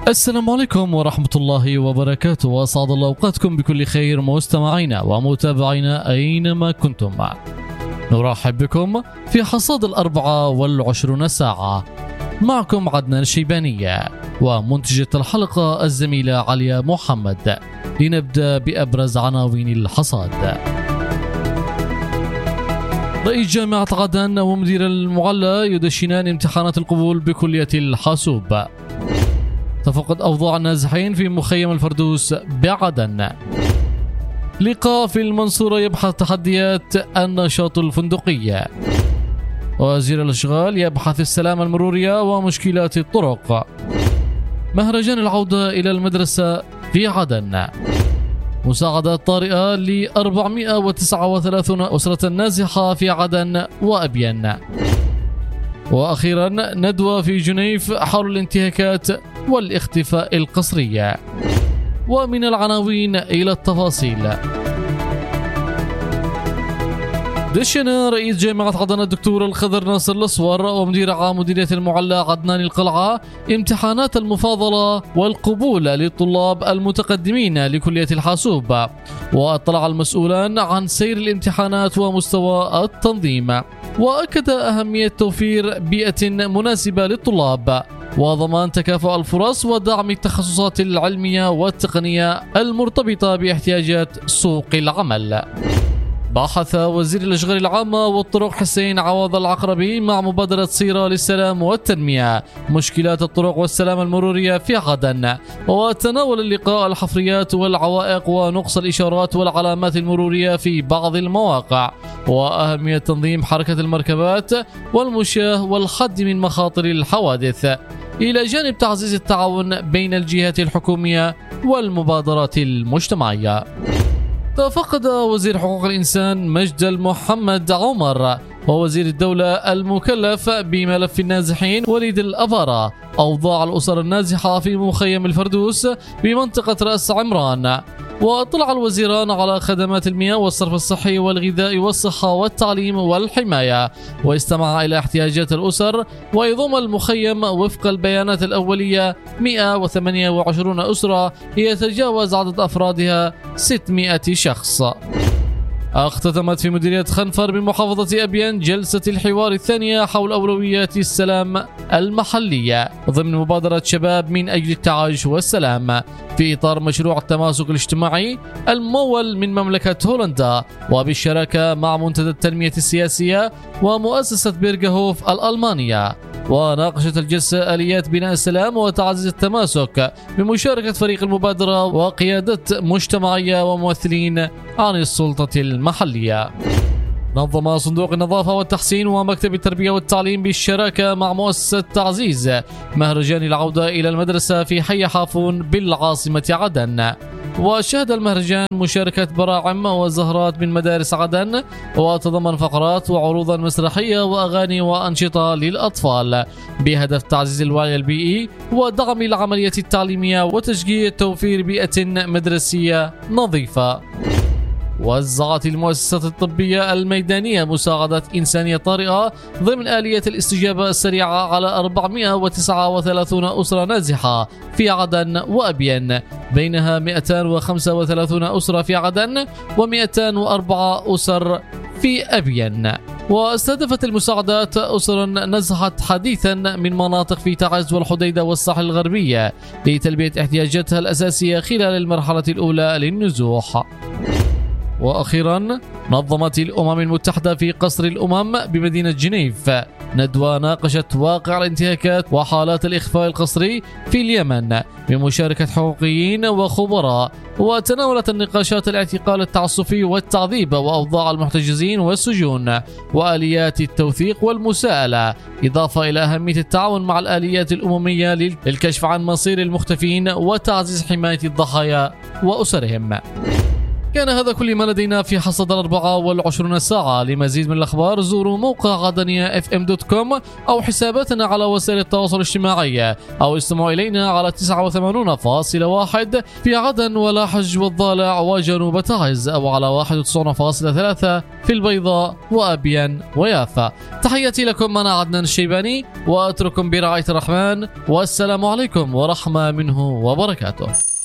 السلام عليكم ورحمة الله وبركاته، وأسعد الله أوقاتكم بكل خير مستمعينا ومتابعينا أينما كنتم. نرحب بكم في حصاد 24 ساعة. معكم عدنان الشيبانية ومنتجة الحلقة الزميلة عليا محمد. لنبدأ بأبرز عناوين الحصاد. رئيس جامعة عدن ومدير المعلى يدشنان امتحانات القبول بكلية الحاسوب. تفقد أوضاع النازحين في مخيم الفردوس بعدن. لقاء في المنصورة يبحث تحديات النشاط الفندقي. وزير الأشغال يبحث السلامة المرورية ومشكلات الطرق. مهرجان العودة إلى المدرسة في عدن. مساعدات طارئة ل 439 أسرة نازحة في عدن وأبين. وأخيرا ندوة في جنيف حول الانتهاكات والاختفاء القسري. ومن العناوين إلى التفاصيل. دشن رئيس جامعة عدن الدكتور الخضر ناصر الأصور ومدير عام مديرية المعلى عدنان القلعة امتحانات المفاضلة والقبول للطلاب المتقدمين لكلية الحاسوب، واطلع المسؤولان عن سير الامتحانات ومستوى التنظيم، وأكد أهمية توفير بيئة مناسبة للطلاب وضمان تكافؤ الفرص ودعم التخصصات العلمية والتقنية المرتبطة باحتياجات سوق العمل. بحث وزير الأشغال العامة والطرق حسين عوض العقربي مع مبادرة صيرة للسلام والتنمية مشكلات الطرق والسلامة المرورية في عدن، وتناول اللقاء الحفريات والعوائق ونقص الإشارات والعلامات المرورية في بعض المواقع، وأهمية تنظيم حركة المركبات والمشاة والحد من مخاطر الحوادث، إلى جانب تعزيز التعاون بين الجهات الحكومية والمبادرات المجتمعية. تفقد وزير حقوق الإنسان مجد محمد عمر ووزير الدولة المكلف بملف النازحين وليد الأفارة أوضاع الأسر النازحة في مخيم الفردوس بمنطقة رأس عمران، واطلع الوزيران على خدمات المياه والصرف الصحي والغذاء والصحة والتعليم والحماية، واستمع إلى احتياجات الأسر، ويضم المخيم وفق البيانات الأولية 128 أسرة يتجاوز عدد أفرادها 600 شخص. اختتمت في مديرية خنفر بمحافظة أبين جلسة الحوار الثانية حول أولويات السلام المحلية ضمن مبادرة شباب من أجل التعايش والسلام في إطار مشروع التماسك الاجتماعي الممول من مملكة هولندا وبالشراكة مع منتدى التنمية السياسية ومؤسسة بيرغهوف الألمانية. وناقشت الجلسة آليات بناء السلام وتعزيز التماسك بمشاركة فريق المبادرة وقيادة مجتمعية وممثلين عن السلطة المحلية. نظم صندوق النظافة والتحسين ومكتب التربية والتعليم بالشراكة مع مؤسسة تعزيز مهرجان العودة إلى المدرسة في حي حافون بالعاصمة عدن، وشهد المهرجان مشاركة براعم وزهرات من مدارس عدن، وتضمن فقرات وعروضا مسرحية وأغاني وأنشطة للأطفال بهدف تعزيز الوعي البيئي ودعم العملية التعليمية وتشجيع توفير بيئة مدرسية نظيفة. وزعت المؤسسات الطبية الميدانية مساعدات إنسانية طارئة ضمن آلية الاستجابة السريعة على 439 أسرة نازحة في عدن وأبين، بينها 235 أسرة في عدن و204 أسر في أبين. واستهدفت المساعدات أسرا نزحت حديثا من مناطق في تعز والحديدة والساحل الغربية لتلبية احتياجاتها الأساسية خلال المرحلة الأولى للنزوح. وأخيرا نظمت الأمم المتحدة في قصر الأمم بمدينة جنيف ندوة ناقشت واقع الانتهاكات وحالات الإخفاء القسري في اليمن بمشاركة حقوقيين وخبراء، وتناولت النقاشات الاعتقال التعسفي والتعذيب وأوضاع المحتجزين والسجون وآليات التوثيق والمساءلة، إضافة إلى أهمية التعاون مع الآليات الأممية للكشف عن مصير المختفين وتعزيز حماية الضحايا وأسرهم. كان هذا كل ما لدينا في حصة 24 ساعة. لمزيد من الأخبار زوروا موقع عدنية FM.com أو حساباتنا على وسائل التواصل الاجتماعي، أو استمعوا إلينا على 89.1 في عدن ولاحج والضالع وجنوب تعز، أو على 91.3 في البيضاء وأبين ويافا. تحياتي لكم، أنا عدنان الشيباني، وأترككم برعاية الرحمن، والسلام عليكم ورحمة منه وبركاته.